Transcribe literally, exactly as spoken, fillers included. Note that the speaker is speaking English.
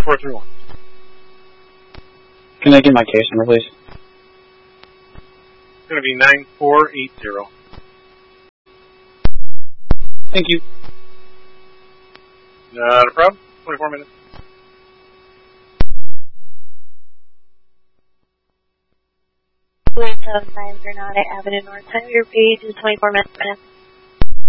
four three one. Can I get my case number, please? It's going to be nine four eight zero. Thank you. Not a problem. twenty-four minutes. Two eight seven five Granada Avenue North. Time of your page is twenty-four minutes.